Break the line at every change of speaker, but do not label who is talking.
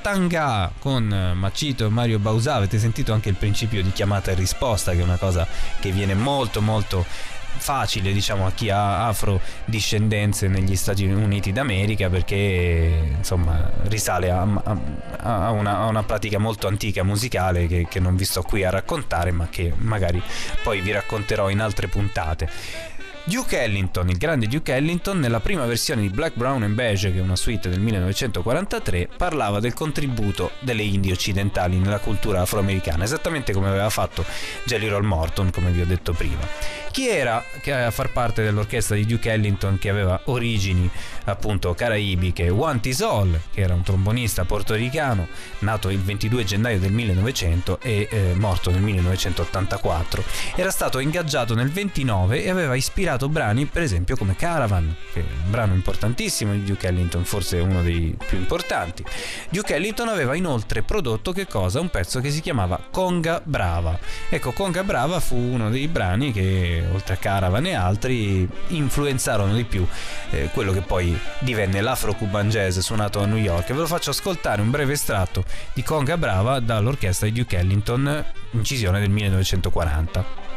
Katanga con Machito e Mario Bauzà. Avete sentito anche il principio di chiamata e risposta, che è una cosa che viene molto molto facile, diciamo, a chi ha afrodiscendenze negli Stati Uniti d'America, perché insomma risale a una pratica molto antica musicale che non vi sto qui a raccontare, ma che magari poi vi racconterò in altre puntate. Duke Ellington, il grande Duke Ellington, nella prima versione di Black, Brown and Beige, che è una suite del 1943, parlava del contributo delle Indie occidentali nella cultura afroamericana, esattamente come aveva fatto Jelly Roll Morton, come vi ho detto prima. Chi era a far parte dell'orchestra di Duke Ellington, che aveva origini appunto caraibiche? Juan Tisol, che era un trombonista portoricano, nato il 22 gennaio del 1900 e morto nel 1984. Era stato ingaggiato nel 29 e aveva ispirato brani, per esempio, come Caravan, che è un brano importantissimo di Duke Ellington, forse uno dei più importanti. Duke Ellington aveva inoltre prodotto che cosa? Un pezzo che si chiamava Conga Brava. Ecco, Conga Brava fu uno dei brani che, oltre a Caravan e altri, influenzarono di più quello che poi divenne l'Afro-Cuban Jazz suonato a New York. E ve lo faccio ascoltare, un breve estratto di Conga Brava dall'orchestra di Duke Ellington, incisione del 1940.